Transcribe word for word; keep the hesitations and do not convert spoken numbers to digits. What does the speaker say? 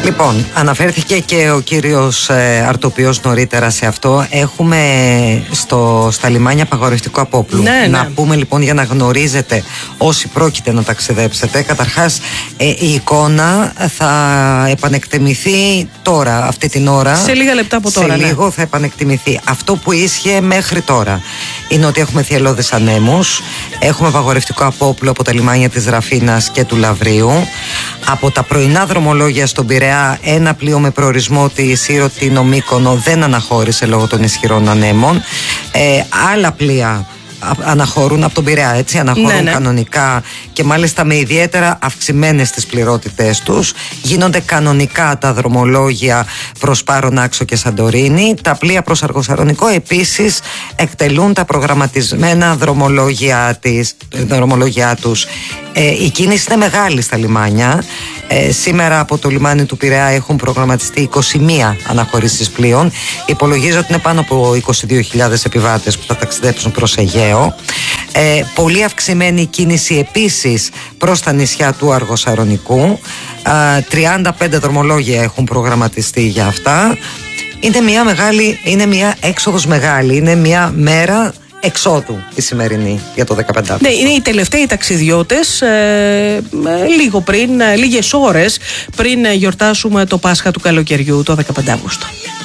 Λοιπόν, αναφέρθηκε και ο κύριος ε, Αρτοπιός νωρίτερα σε αυτό. Έχουμε στο, στα λιμάνια απαγορευτικό απόπλου. Ναι, να ναι. πούμε λοιπόν, για να γνωρίζετε όσοι πρόκειται να ταξιδέψετε. Καταρχάς ε, η εικόνα θα επανεκτιμηθεί τώρα, αυτή την ώρα. Σε λίγα λεπτά από τώρα. Σε ναι. λίγο θα επανεκτιμηθεί. Αυτό που ίσχυε μέχρι τώρα είναι ότι έχουμε θυελλώδεις ανέμους. Έχουμε απαγορευτικό απόπλου από τα λιμάνια της Ραφίνας και του Λαβρίου. Από τα πρωινά δρομολόγια στον Πειραιά, ένα πλοίο με προορισμό τη Σύρο Τίνο Μύκονο δεν αναχώρησε λόγω των ισχυρών ανέμων. Ε, άλλα πλοία αναχωρούν από τον Πειραιά, έτσι, αναχωρούν ναι, ναι. κανονικά και μάλιστα με ιδιαίτερα αυξημένες τις πληρότητές τους. Γίνονται κανονικά τα δρομολόγια προς Πάρον, Άξο και Σαντορίνη. Τα πλοία προς Αργοσαρονικό επίσης εκτελούν τα προγραμματισμένα δρομολόγια, της, δρομολόγια τους. Ε, η κίνηση είναι μεγάλη στα λιμάνια. Ε, σήμερα από το λιμάνι του Πειραιά έχουν προγραμματιστεί είκοσι μία αναχωρήσεις πλοίων. Υπολογίζω ότι είναι πάνω από είκοσι δύο χιλιάδες επιβάτες που θα ταξιδέψουν προς Αιγαίο. Ε, πολύ αυξημένη κίνηση επίσης προς τα νησιά του Αργοσαρονικού. Ε, τριάντα πέντε δρομολόγια έχουν προγραμματιστεί για αυτά. Είναι μια μεγάλη, είναι μια έξοδος μεγάλη, είναι μια μέρα εξόδου η σημερινή για το δεκαπέντε Αυγούστου. Ναι, είναι οι τελευταίοι ταξιδιώτες ε, λίγο πριν, λίγες ώρες πριν γιορτάσουμε το Πάσχα του καλοκαιριού το δεκαπέντε Αυγούστου.